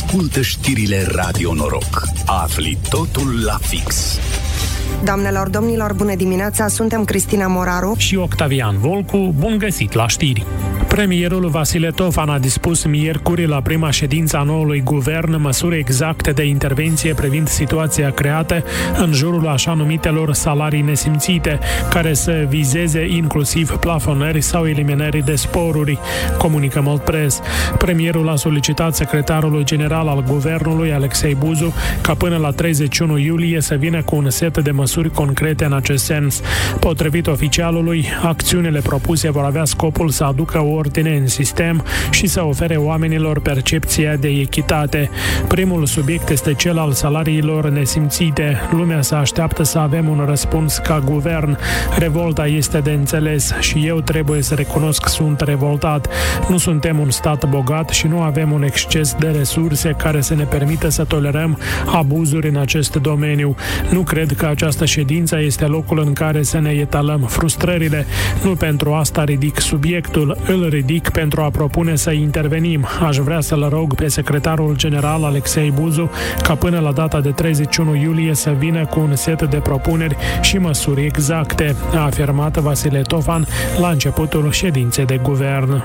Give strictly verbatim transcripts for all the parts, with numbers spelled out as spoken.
Ascultă știrile Radio Noroc. Afli totul la fix. Doamnelor, domnilor, bună dimineața, suntem Cristina Moraru și Octavian Volcu. Bun găsit la știri! Premierul Vasile Tofan a dispus miercuri la prima ședință a noului guvern măsuri exacte de intervenție privind situația creată în jurul așa numitelor salarii nesimțite, care să vizeze inclusiv plafonări sau eliminări de sporuri, comunică Mult Press. Premierul a solicitat secretarului general al guvernului, Alexei Buzu, ca până la treizeci și unu iulie să vină cu un set de măsuri concrete în acest sens. Potrivit oficialului, acțiunile propuse vor avea scopul să aducă o ordine în sistem și să ofere oamenilor percepția de echitate. Primul subiect este cel al salariilor nesimțite. Lumea se așteaptă să avem un răspuns ca guvern. Revolta este de înțeles și eu trebuie să recunosc că sunt revoltat. Nu suntem un stat bogat și nu avem un exces de resurse care să ne permită să tolerăm abuzuri în acest domeniu. Nu cred că această ședință este locul în care să ne etalăm frustrările. Nu pentru asta ridic subiectul, îl ridic pentru a propune să intervenim. Aș vrea să-l rog pe secretarul general Alexei Buzu ca până la data de treizeci și unu iulie să vină cu un set de propuneri și măsuri exacte, a afirmat Vasile Tofan la începutul ședinței de guvern.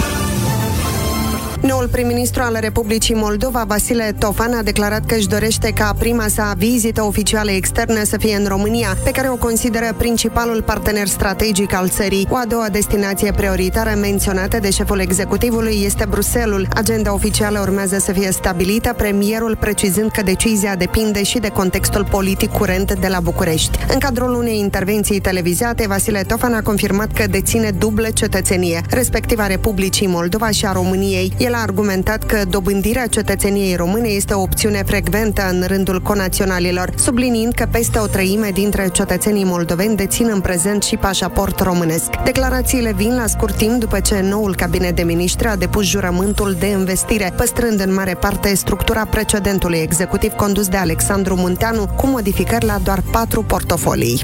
Noul prim-ministru al Republicii Moldova, Vasile Tofan, a declarat că își dorește ca prima sa vizită oficială externă să fie în România, pe care o consideră principalul partener strategic al țării. O a doua destinație prioritară menționată de șeful executivului este Bruxelles. Agenda oficială urmează să fie stabilită, premierul precizând că decizia depinde și de contextul politic curent de la București. În cadrul unei intervenții televizate, Vasile Tofan a confirmat că deține dublă cetățenie, respectiv a Republicii Moldova și a României. El a argumentat că dobândirea cetățeniei române este o opțiune frecventă în rândul conaționalilor, subliniind că peste o treime dintre cetățenii moldoveni dețin în prezent și pașaport românesc. Declarațiile vin la scurt timp după ce noul cabinet de miniștri a depus jurământul de investire, păstrând în mare parte structura precedentului executiv condus de Alexandru Munteanu, cu modificări la doar patru portofolii.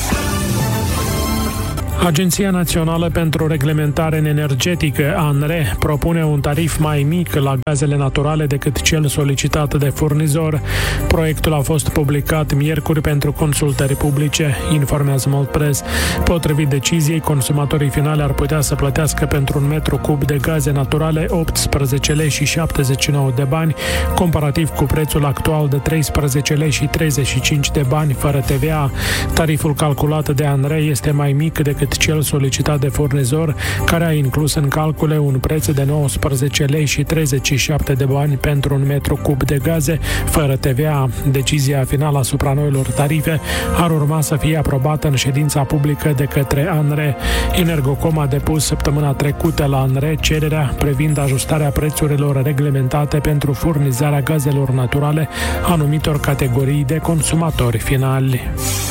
Agenția Națională pentru Reglementare Energetică, ANRE, propune un tarif mai mic la gazele naturale decât cel solicitat de furnizor. Proiectul a fost publicat miercuri pentru consultări publice, informează Mult Press. Potrivit deciziei, consumatorii finale ar putea să plătească pentru un metru cub de gaze naturale optsprezece lei și șaptezeci și nouă de bani, comparativ cu prețul actual de treisprezece lei și treizeci și cinci de bani fără T V A. Tariful calculat de ANRE este mai mic decât cel solicitat de furnizor, care a inclus în calcule un preț de nouăsprezece lei și treizeci și șapte de bani pentru un metru cub de gaze, fără T V A. Decizia finală asupra noilor tarife ar urma să fie aprobată în ședința publică de către ANRE. Energocom a depus săptămâna trecută la ANRE cererea privind ajustarea prețurilor reglementate pentru furnizarea gazelor naturale anumitor categorii de consumatori finali.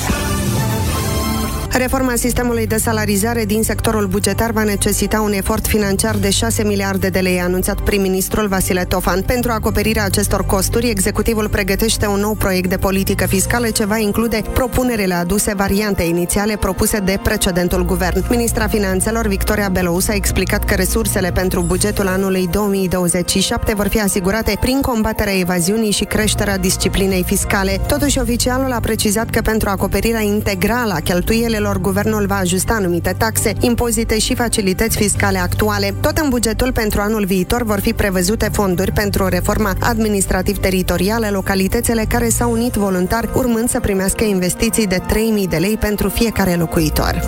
Reforma sistemului de salarizare din sectorul bugetar va necesita un efort financiar de șase miliarde de lei, a anunțat prim-ministrul Vasile Tofan. Pentru acoperirea acestor costuri, executivul pregătește un nou proiect de politică fiscală ce va include propunerile aduse variante inițiale propuse de precedentul guvern. Ministra Finanțelor, Victoria Belousă, a explicat că resursele pentru bugetul anului două mii douăzeci și șapte vor fi asigurate prin combaterea evaziunii și creșterea disciplinei fiscale. Totuși, oficialul a precizat că pentru acoperirea integrală a cheltuielilor, guvernul va ajusta anumite taxe, impozite și facilități fiscale actuale. Tot în bugetul pentru anul viitor vor fi prevăzute fonduri pentru reforma administrativ-teritorială, localitățile care s-au unit voluntar, urmând să primească investiții de trei mii de lei pentru fiecare locuitor.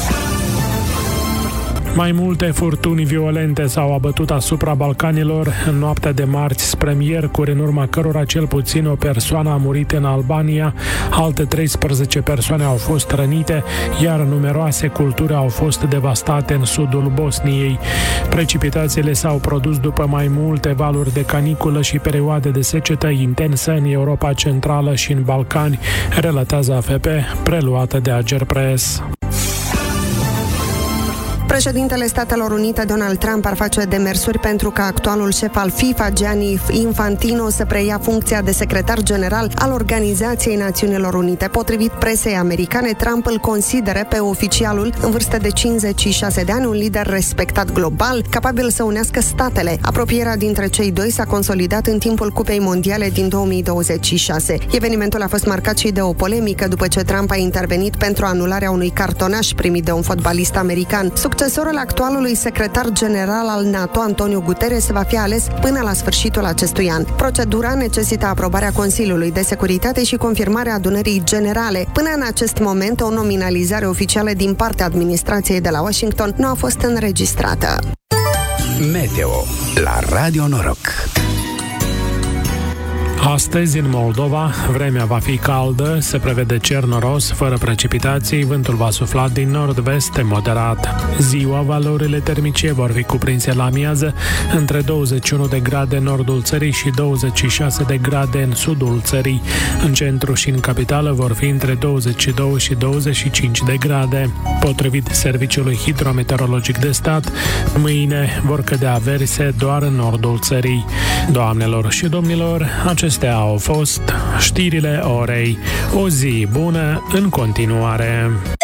Mai multe furtuni violente s-au abătut asupra Balcanilor în noaptea de marți spre miercuri, în urma cărora cel puțin o persoană a murit în Albania, alte treisprezece persoane au fost rănite, iar numeroase culturi au fost devastate în sudul Bosniei. Precipitațiile s-au produs după mai multe valuri de caniculă și perioade de secetă intensă în Europa Centrală și în Balcani, relatează A F P, preluată de Agerpres. Președintele Statelor Unite, Donald Trump, ar face demersuri pentru ca actualul șef al FIFA, Gianni Infantino, să preia funcția de secretar general al Organizației Națiunilor Unite. Potrivit presei americane, Trump îl consideră pe oficialul în vârstă de cincizeci și șase de ani un lider respectat global, capabil să unească statele. Apropierea dintre cei doi s-a consolidat în timpul Cupei Mondiale din două mii douăzeci și șase. Evenimentul a fost marcat și de o polemică după ce Trump a intervenit pentru anularea unui cartonaș primit de un fotbalist american. Succesorul actualului secretar general al NATO, Antonio Guterres, va fi ales până la sfârșitul acestui an. Procedura necesită aprobarea Consiliului de Securitate și confirmarea adunării generale. Până în acest moment, o nominalizare oficială din partea administrației de la Washington nu a fost înregistrată. Meteo la Radio Noroc. Astăzi, în Moldova, vremea va fi caldă, se prevede cer noros, fără precipitații, vântul va sufla din nord-vest moderat. Ziua, valorile termice vor fi cuprinse la amiază între douăzeci și unu de grade în nordul țării și douăzeci și șase de grade în sudul țării. În centru și în capitală vor fi între douăzeci și doi și douăzeci și cinci de grade. Potrivit Serviciului Hidrometeorologic de Stat, mâine vor cădea averse doar în nordul țării. Doamnelor și domnilor, acest Acestea au fost știrile orei. O zi bună în continuare!